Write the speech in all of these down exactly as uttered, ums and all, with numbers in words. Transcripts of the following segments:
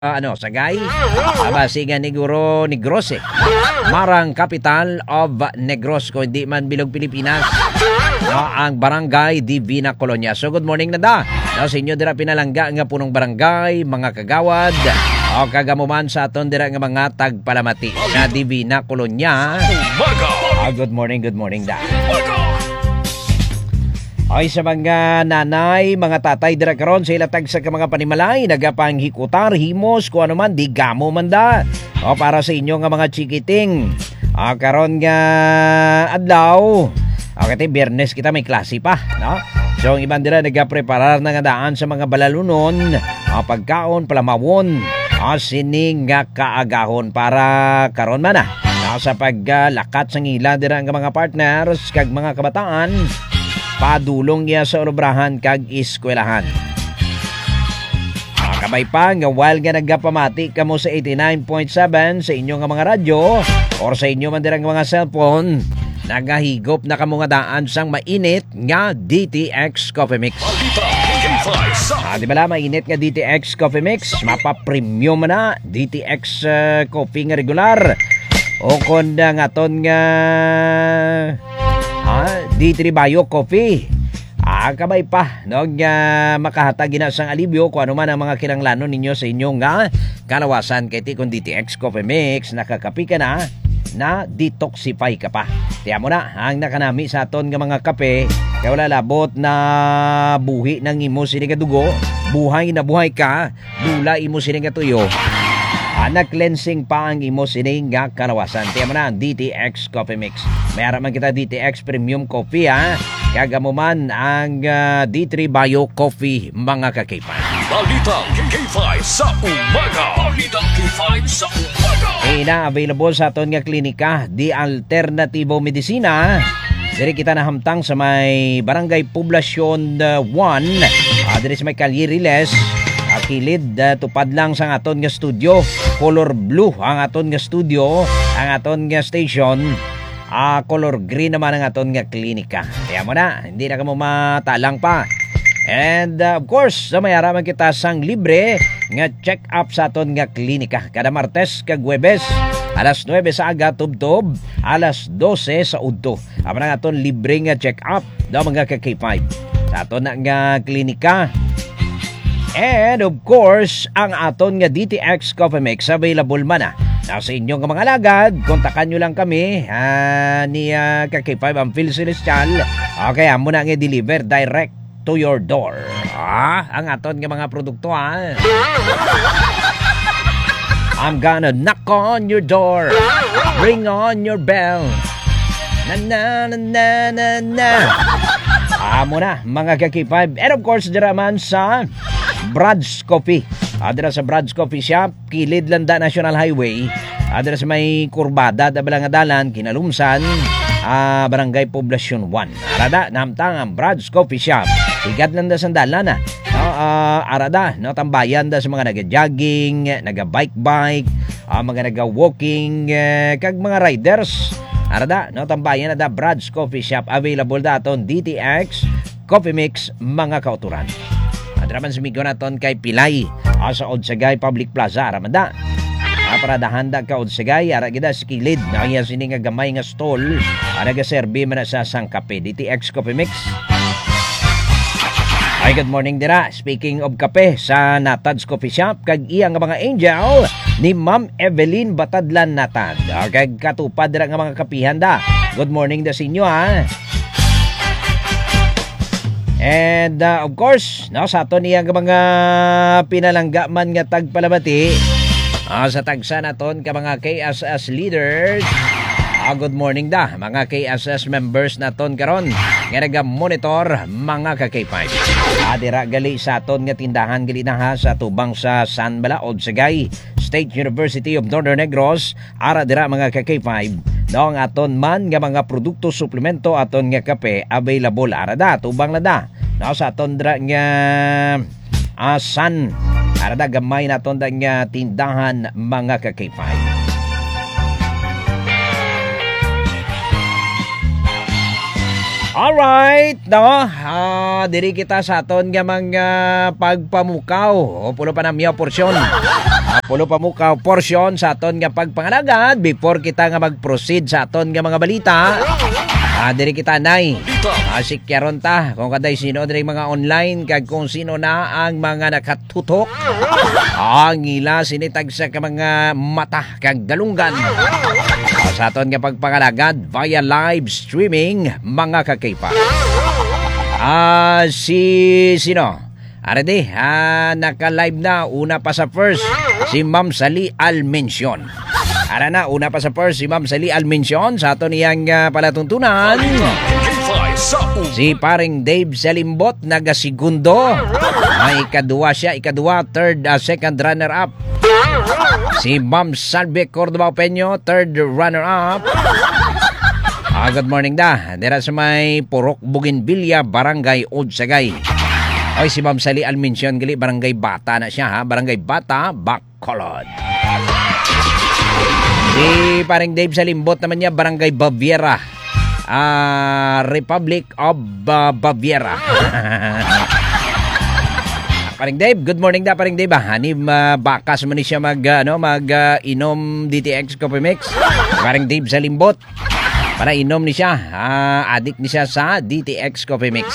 Uh, ano, Sagay, Abasigan Negro Negros eh. Marang capital of Negros, kung hindi man bilog Pilipinas. No, ang barangay Divina Colonia. So good morning na da. No, sa inyo dira pinalangga nga punong barangay, mga kagawad, o kagamuman sa aton dira nga mga tagpalamati na Divina Colonia. Oh, good morning, good morning da. Ay sa mga nanay, mga tatay dira karon sa ilatag sa mga panimalay, nagapanghikutar himos kung ano man di gamo man da. O para sa inyo nga mga chikiting. O karon nga adlaw. O kati Biyernes kita may klase pa, no? So ang ibang dira nagapreparar na nga daan sa mga balalunon, o pagkaon, palamawon, o sining nga kaagahon para karon man na. No, sa paglakat sa ngila dira nga mga partners kag mga kabataan, padulong niya sa obrahan kag eskwelahan. Kamay pa nga while nga nagapamati kamo sa eighty-nine point seven sa inyo nga mga radyo or sa inyo man dirang mga cellphone, nagahigop na kamo nga daan sang mainit nga D T X Coffee Mix. Ah, di ba la mainit nga D T X Coffee Mix? Mapa-premium na D T X uh, coffee nga regular. O kon nga ton nga Ah, D three Bio Coffee. Ah, kabay pa nog uh, makahatag na sang alibyo kung ano man ang mga kinanglanon ninyo sa inyong nga kalawasan kay ti kun D T X Coffee Mix nakakapi ka na na detoxify ka pa. Tiyan mo na ang nakanami sa aton nga mga kape kay wala labot na buhi ng imo sini nga dugo, buhay na buhay ka, dula imo sini nga tuyo. Anak cleansing pa ang imo sining nga kalawasan. Tiyan mo na ang D T X Coffee Mix. Mayroon man kita D T X Premium Coffee ha. Kagamo man ang uh, D three Bio Coffee mga ka-K five. Balitang K five sa umaga. Balitang K five sa umaga. Ina available sa aton nga klinika di Alternatibo Medisina. Diri kita nahamtang sa may Barangay Poblasyon uh, one. Uh, diri sa may Calle Riles. Kilid, uh, tupad lang sa aton nga studio. Color blue ang aton nga studio, ang aton nga station. Uh, color green naman ang aton nga klinika. Kaya mo na, hindi na ka mo matalang pa. And uh, of course, sa may araman kita sang libre nga check up sa aton nga klinika. Kada Martes kag Huwebes, alas nuwebe sa aga tubtob, alas dose sa udto. Amo na aton libre nga check up daw mga ka K five. Sa aton nga klinika. And of course, ang aton nga D T X Coffee Mix available man na. Sa inyong mga alagad, kontakan nyo lang kami uh, ni uh, K five ang Phil Celestial. Okay, amo na nga deliver direct to your door. Ah, ang aton nga mga produkto ha. I'm gonna knock on your door. Ring on your bell. Na na na na na na. Amo na mga K five. And of course, diraman sa Brad's Coffee. Adira sa Brad's Coffee Shop, kilid Landa National Highway. Adira sa may kurbada da Balangadalan, Kinalumsan, uh, Barangay Poblasyon one. Arada, namtang ang Brad's Coffee Shop. Higad Landa Sandalan na. No, uh, arada, no, tambayan da sa mga naga-jogging, naga-bike-bike, uh, mga naga-walking, uh, kag mga riders. Arada, no, tambayan na da Brad's Coffee Shop. Available da aton D T X Coffee Mix mga kauturan. Adraman sumigo naton kay Pilay uh, sa Odsagay Public Plaza aramanda. Uh, para dahanda ka Odsagay ara gida sa kilid na iya sini nga gamay nga stall uh, nagaserbi man sa sangkape D T X Coffee Mix. Ay good morning dira. Speaking of kape sa Natad's Coffee Shop kag iya nga mga angel ni Ma'am Evelyn Batadlan Natad. Uh, kag katupad dira nga mga kapihan da. Good morning da sa inyo ha. And uh, of course, no, sa ato niya mga pinalangga man nga tagpalamati, uh, sa tagsa naton ka mga K S S leaders. Uh, good morning da, mga K S S members naton karon nga naga-monitor mga ka K five. Adira gali sa aton nga tindahan gali na ha sa tubang sa San Balaod Sagay State University of Northern Negros. Ara dira mga ka K five. No, ang aton man nga mga produkto suplemento aton nga kape available ara da tubang na da. No, sa aton dira nga asan ara da gamay naton da nga tindahan mga ka K five. Alright, no? Uh, diri kita sa aton nga mga pagpamukaw. O pulo pa na miya porsyon. Pulo pa mo ka portion sa aton nga pagpangalagad before kita nga mag-proceed sa aton nga mga balita. Ah, diri kita nay. Ah, sikyaron ta kung kaday sino diri mga online kag kung sino na ang mga nakatutok. Ang ila sinitag sa ka mga mata kag dalunggan. Ah, sa aton nga pagpangalagad via live streaming mga kakaipa. Ah, si sino? Arede, ah, naka-live na una pa sa first si Ma'am Sali Almension. Ara na, una pa sa first si Ma'am Sali Almension sa ato niyang uh, palatuntunan. Si paring Dave Salimbot nagasigundo. Ay ikaduwa siya, ikaduwa, third, uh, second runner-up. Si Ma'am Salve Cordova Peño, third runner-up. Ah, good morning da. Dira sa may Purok Bougainvillea, Barangay Odsagay. Oy, si Ma'am Sali Almension gali Barangay Bata na siya ha, Barangay Bata, Bacolod. Si paring Dave Salimbot naman niya Barangay Baviera, uh, Republic of uh, Baviera. Paring Dave, good morning da paring Dave. Hanim uh, bakas man ni siya mag uh, ano, mag uh, inom D T X Coffee Mix. Paring Dave Salimbot para inom ni siya, uh, addict ni siya sa D T X Coffee Mix.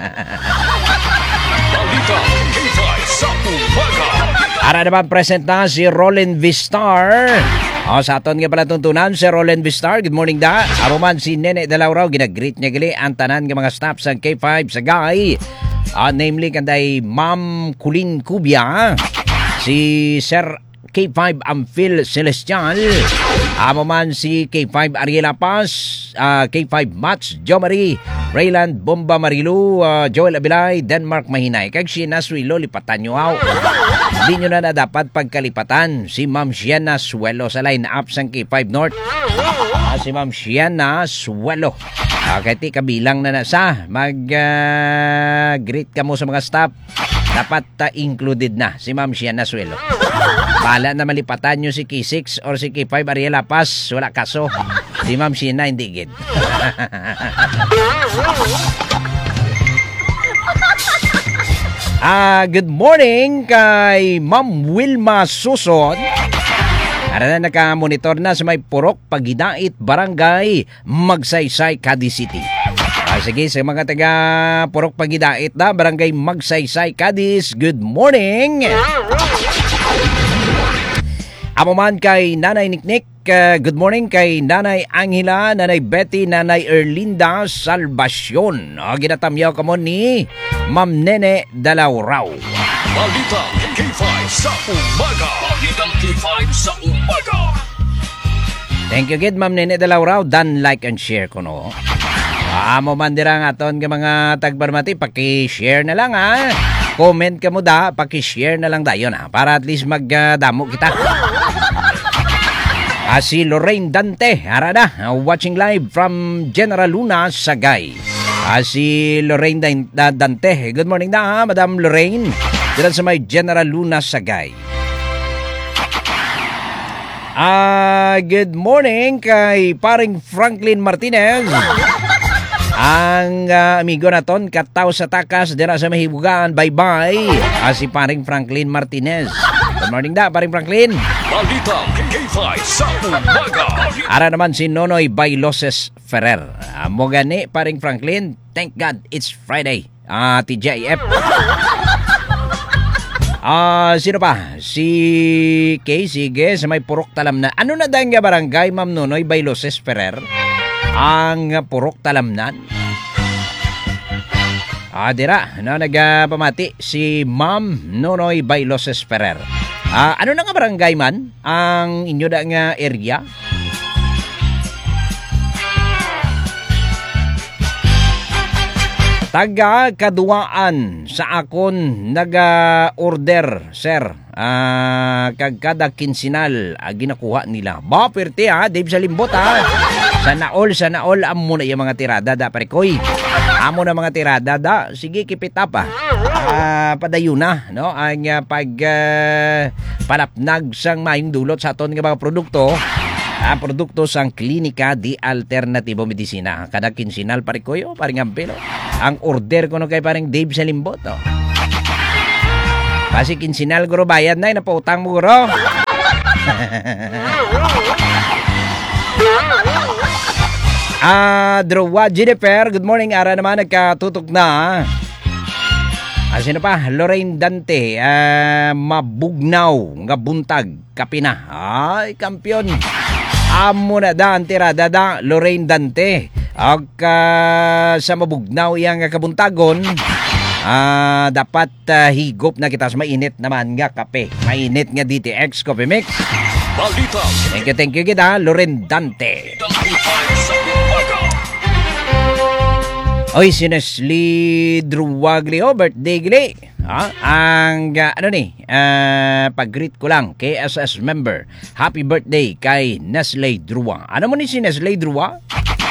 Ara naman present na si Roland Vistar. O, sa aton nga pala tuntunan si Roland Vistar. Good morning da. Aro man si Nene Dalauraw, ginagreet niya gali ang tanan nga mga staff sa K five sa Gay. Uh, namely kanday Ma'am Kulin Kubya, si Sir K five Amphil Celestial, amo man si K five Ariela Paz, uh, K five Mats Jomari, Rayland Bomba Marilu, uh, Joel Abilay, Denmark Mahinay. Kag si Naswilo lipatan nyo aw. Di nyo na na dapat pagkalipatan si Ma'am Shiana Suelo sa line-up sang K five North. Uh, si Ma'am Shiana Suelo. Uh, kahit di kabilang na na sa mag-greet uh, ka mo sa mga staff. Dapat uh, included na si Ma'am Shiana Suelo. Bala na malipatan nyo si K six or si K five Ariela Paz, wala kaso. Si Ma'am Shiana hindi gid. Ah, good morning kay Ma'am Wilma Susod. Ara na naka-monitor na sa may Purok Pagidait Barangay Magsaysay, Cadiz City. Ah, sige, sa mga taga Purok Pagidait na Barangay Magsaysay, Cadiz, good morning. Amo man kay Nanay Niknik, uh, good morning kay Nanay Angela, Nanay Betty, Nanay Erlinda Salvacion. O, ginatamyaw ka mo ni Ma'am Nene Dalauraw. Balita K five sa umaga. Balita K five sa umaga. Thank you gid Ma'am Nene Dalauraw. Dan like and share ko no. Amo man dira nga aton nga mga tagbarmati, paki-share na lang ha. Comment ka mo da, paki-share na lang dayon ha, para at least magdamo uh, kita. Ah, si Lorraine Dante, arada, uh, watching live from General Luna, Sagay. Ah, si Lorraine Dante, good morning na ha, Madam Lorraine. Dito sa may General Luna, Sagay. Ah, good morning kay paring Franklin Martinez. Ang uh, amigo naton kataw sa takas dira sa Mahibugaan, bye-bye. Ah, si paring Franklin Martinez. Good morning da, paring Franklin. Balita K five sa umaga. Ara naman si Nonoy Bailoses Ferrer. Ah, mo gani, paring Franklin. Thank God it's Friday. Ah, T J F. Ah, sino pa? Si Kay, sige, sa may Purok Talamnan. Ano na dahil nga barangay, Ma'am Nonoy Bailoses Ferrer? Ang Purok Talamnan. Ah, dira, no, nagpamati si Ma'am Nonoy Bailoses Ferrer. Ah, ano na nga barangay man ang inyo da nga area? Taga kaduaan sa akon naga-order, sir. Ah, kag kada kinsinal ah, ginakuha nila. Ba, perte ha, Dave Salimbot ha. Sana all, sana all, amo na yung mga tirada da, parekoy. Amo na mga tirada da, sige, kipita pa. Ah, padayo na, no? Ang uh, pag uh, palapnag sang mayong dulot sa aton nga mga produkto. Ah, produkto sang Klinika di Alternatibo Medisina. Kada kinsinal, parekoy, oh, paring ampelo. Ang order ko no kay paring Dave Salimbot, oh. Kasi kinsinal guro bayad na, napautang mo guro. Ah, Drowa Jennifer, good morning. Ara naman, nagkatutok na. Ah, sino pa? Lorraine Dante, ah, mabugnaw, nga buntag, kapina. Ay, kampiyon. Amo na Dante, radada, Lorraine Dante. Ag uh, sa mabugnaw iyang kabuntagon, ah, dapat uh, higop na kita sa mainit naman nga kape. Mainit nga D T X Coffee Mix. Balita. Thank you, thank you kita, Lorraine Dante. Oy, si Nestle Druwaglio, birthday gili. Ha? Ang, uh, ano ni, uh, pag-greet ko lang, K S S member. Happy birthday kay Nestle Druwa. Ano mo ni si Nestle Druwa?